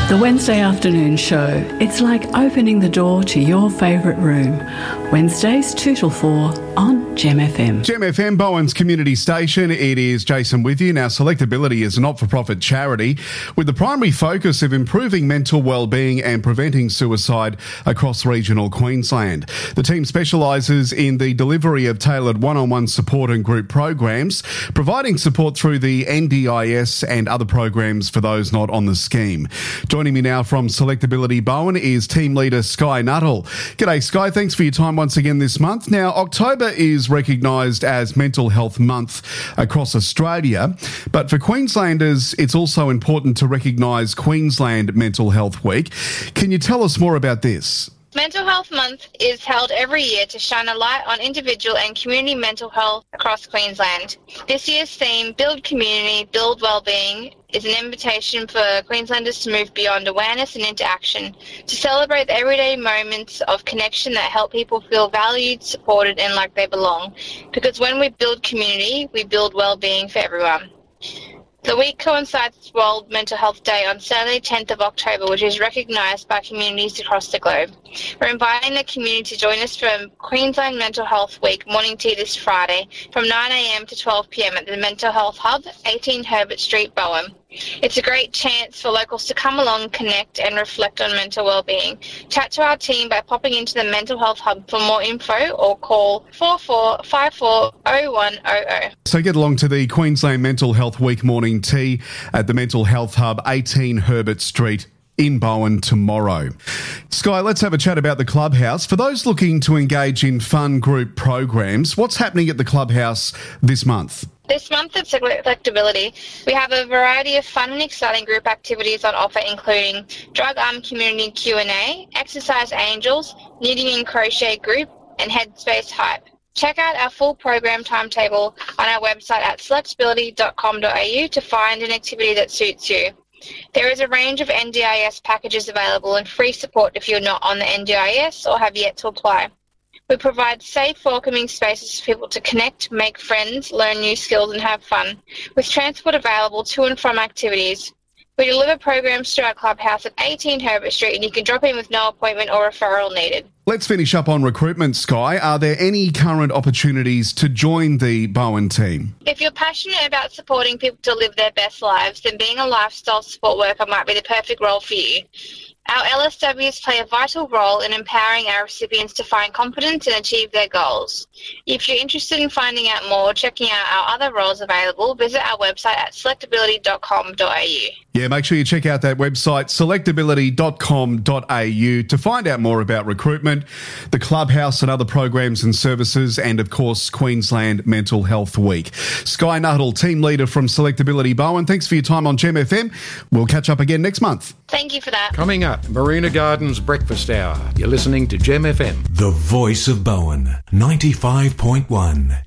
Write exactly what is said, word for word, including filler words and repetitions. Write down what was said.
The Wednesday afternoon show. It's like opening the door to your favourite room. Wednesdays two till four on Gem F M. Gem F M, Bowen's community station. It is Jason with you. Now, Selectability is a not-for-profit charity with the primary focus of improving mental well-being and preventing suicide across regional Queensland. The team specialises in the delivery of tailored one-on-one support and group programs, providing support through the N D I S and other programs for those not on the scheme. Joining me now from Selectability Bowen is team leader Sky Nuttall. G'day, Sky. Thanks for your time once again this month. Now, October is recognised as Mental Health Month across Australia, but for Queenslanders, it's also important to recognise Queensland Mental Health Week. Can you tell us more about this? Mental Health Month is held every year to shine a light on individual and community mental health across Queensland. This year's theme, Build Community, Build Wellbeing, is an invitation for Queenslanders to move beyond awareness and into action, to celebrate the everyday moments of connection that help people feel valued, supported and like they belong. Because when we build community, we build wellbeing for everyone. The week coincides with World Mental Health Day on Saturday, tenth of October, which is recognised by communities across the globe. We're inviting the community to join us for Queensland Mental Health Week morning tea this Friday from nine a m to twelve p m at the Mental Health Hub, eighteen Herbert Street, Bowen. It's a great chance for locals to come along, connect and reflect on mental wellbeing. Chat to our team by popping into the Mental Health Hub for more info or call four four five four oh one oh oh. So get along to the Queensland Mental Health Week morning tea at the Mental Health Hub, eighteen Herbert Street in Bowen tomorrow. Sky, let's have a chat about the Clubhouse. For those looking to engage in fun group programs, what's happening at the Clubhouse this month? This month at Selectability, we have a variety of fun and exciting group activities on offer, including Drug Arm Community Q and A, Exercise Angels, Knitting and Crochet Group, and Headspace Hype. Check out our full program timetable on our website at selectability dot com dot a u to find an activity that suits you. There is a range of N D I S packages available and free support if you're not on the N D I S or have yet to apply. We provide safe, welcoming spaces for people to connect, make friends, learn new skills and have fun, with transport available to and from activities. We deliver programs to our Clubhouse at eighteen Herbert Street and you can drop in with no appointment or referral needed. Let's finish up on recruitment, Sky. Are there any current opportunities to join the Bowen team? If you're passionate about supporting people to live their best lives, then being a lifestyle support worker might be the perfect role for you. Our L S Ws play a vital role in empowering our recipients to find confidence and achieve their goals. If you're interested in finding out more, checking out our other roles available, visit our website at selectability dot com dot a u. Yeah, make sure you check out that website, selectability dot com dot a u, to find out more about recruitment, the Clubhouse and other programs and services, and of course, Queensland Mental Health Week. Sky Nuttall, team leader from Selectability Bowen, thanks for your time on Gem F M. We'll catch up again next month. Thank you for that. Coming up, Marina Gardens Breakfast Hour. You're listening to Gem F M. The voice of Bowen, ninety-five point one